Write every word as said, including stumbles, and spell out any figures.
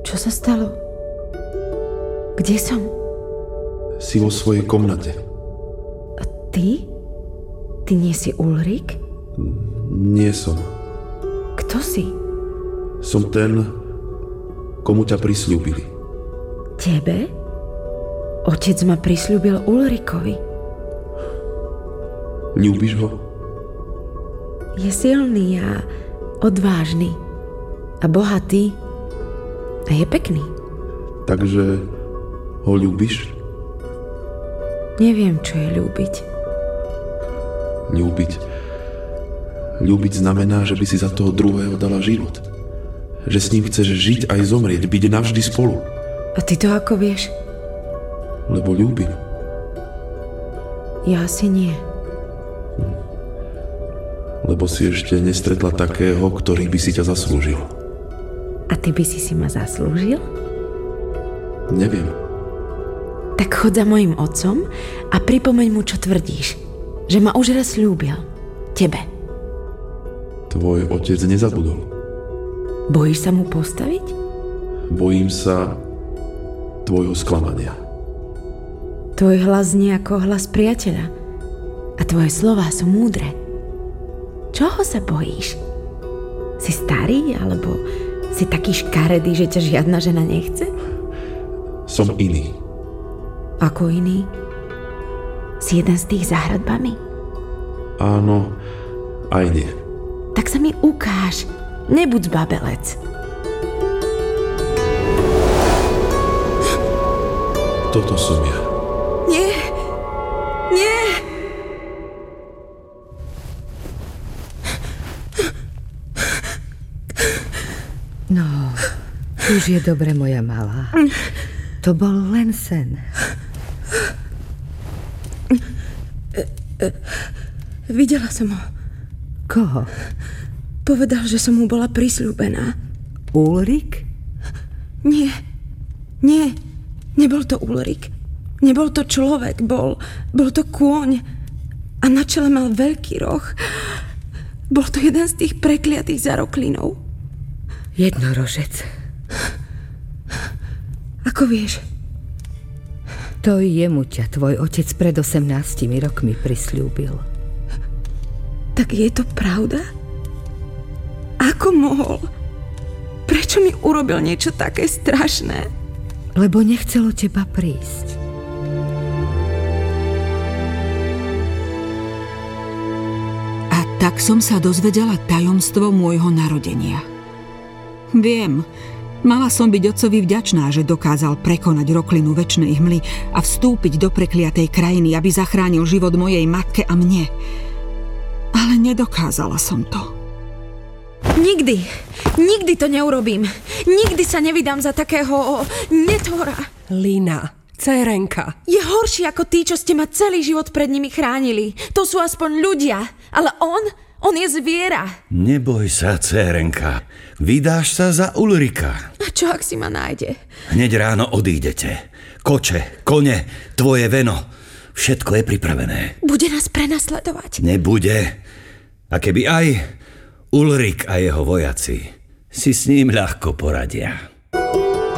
Čo sa stalo? Kde som? Si vo svojej komnate. A ty? Ty nie si Ulrik? Nie som. Kto si? Som ten, komu ťa prisľúbili. Tebe? Otec ma prisľúbil Ulrikovi. Ľúbiš ho? Je silný a odvážny. A bohatý. A je pekný. Takže ho ľúbiš? Neviem, čo je ľúbiť. Ľúbiť. Ľúbiť znamená, že by si za toho druhého dala život. Že s ním chceš žiť aj zomrieť, byť navždy spolu. A ty to ako vieš? Lebo ľúbim. Ja asi nie. Lebo si ešte nestretla takého, ktorý by si ťa zaslúžil. A ty by si si ma zaslúžil? Neviem. Tak chod za mojim otcom a pripomeň mu, čo tvrdíš. Že ma už raz ľúbil. Tebe. Tvoj otec nezabudol. Bojíš sa mu postaviť? Bojím sa tvojho sklamania. Tvoj hlas znie ako hlas priateľa. A tvoje slová sú múdre. Čoho sa bojíš? Si starý, alebo si taký škaredý, že ťa žiadna žena nechce? Som iný. Ako iný? Si jeden z tých za hradbami? Áno, aj nie. Tak sa mi ukáž. Nebuď babelec. Toto som ja. Nie! Nie! No, už je dobre, moja malá. To bol len sen. Videla som ho. Koho? Povedal, že som mu bola prisľúbená. Ulrik? Nie, nie, nebol to Ulrik. Nebol to človek, bol, bol to kôň. A na čele mal veľký roh. Bol to jeden z tých prekliatých zaroklinov. Jednorožec. Ako vieš? To jemu ťa tvoj otec pred osemnástimi rokmi prisľúbil. Tak je to pravda? Ako mohol? Prečo mi urobil niečo také strašné? Lebo nechcelo teba prísť. A tak som sa dozvedela tajomstvo môjho narodenia. Viem, mala som byť otcovi vďačná, že dokázal prekonať roklinu večnej hmly a vstúpiť do prekliatej krajiny, aby zachránil život mojej matke a mne. Ale nedokázala som to. Nikdy, nikdy to neurobím. Nikdy sa nevydám za takého netvora. Lina, dcérenka. Je horší ako tí, čo ste ma celý život pred nimi chránili. To sú aspoň ľudia. Ale on, on je zviera. Neboj sa, dcérenka. Vydáš sa za Ulrika. A čo, ak si ma nájde? Hneď ráno odídete. Koče, kone, tvoje veno. Všetko je pripravené. Bude nás prenasledovať. Nebude. A keby aj, Ulrik a jeho vojaci si s ním ľahko poradia.